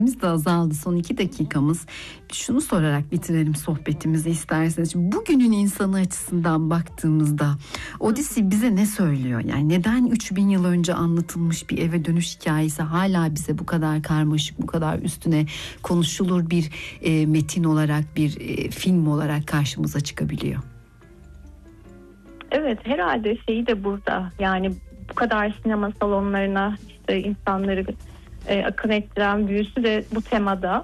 Biz de azaldı, son 2 dakikamız. Şunu sorarak bitirelim sohbetimizi isterseniz. Bugünün insanı açısından baktığımızda Odyssey bize ne söylüyor? Yani neden 3000 yıl önce anlatılmış bir eve dönüş hikayesi hala bize bu kadar karmaşık, bu kadar üstüne konuşulur bir metin olarak, bir film olarak karşımıza çıkabiliyor? Evet, herhalde şeyi de burada, yani bu kadar sinema salonlarına işte insanları akın ettiren büyüsü de bu temada.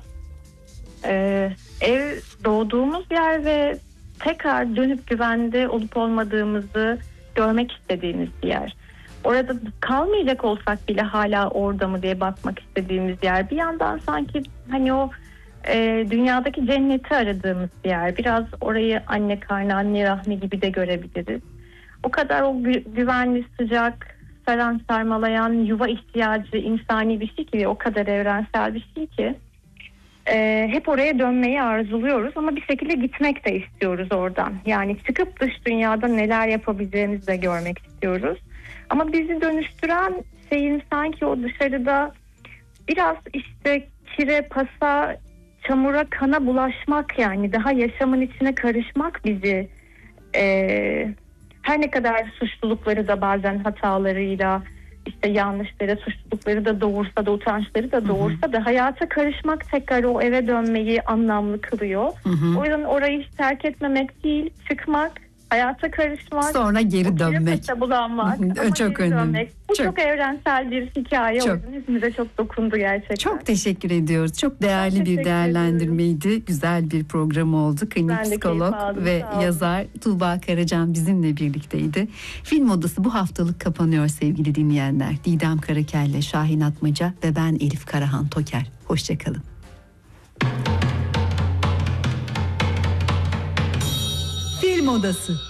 Ev doğduğumuz yer ve tekrar dönüp güvende olup olmadığımızı görmek istediğimiz bir yer. Orada kalmayacak olsak bile hala orada mı diye bakmak istediğimiz yer. Bir yandan sanki hani o dünyadaki cenneti aradığımız bir yer. Biraz orayı anne karnı, anne rahmi gibi de görebiliriz. O kadar o güvenli, sıcak, saran sarmalayan yuva ihtiyacı insani bir şey ki, o kadar evrensel bir şey ki hep oraya dönmeyi arzuluyoruz ama bir şekilde gitmek de istiyoruz oradan. Yani çıkıp dış dünyada neler yapabileceğimizi de görmek istiyoruz. Ama bizi dönüştüren şeyin sanki o dışarıda biraz işte kire, pasa, çamura, kana bulaşmak, yani daha yaşamın içine karışmak bizi her ne kadar suçlulukları da bazen hatalarıyla, işte yanlışları, suçlulukları da doğursa da, utançları da doğursa da hayata karışmak tekrar o eve dönmeyi anlamlı kılıyor. O yüzden orayı hiç terk etmemek değil, çıkmak, hayata karışmak, sonra geri dönmek. Bulanmak, çok önemli. Dönmek. Bu çok evrensel bir hikaye. O yüzden hepimize çok dokundu gerçekten. Çok teşekkür ediyoruz. Çok değerli bir değerlendirmeydi. Güzel bir program oldu. Klinik psikolog ve yazar Tuğba Karacan bizimle birlikteydi. Film Odası bu haftalık kapanıyor sevgili dinleyenler. Didem Karakelle, Şahin Atmaca ve ben Elif Karahan Toker. Hoşçakalın. Film Odası.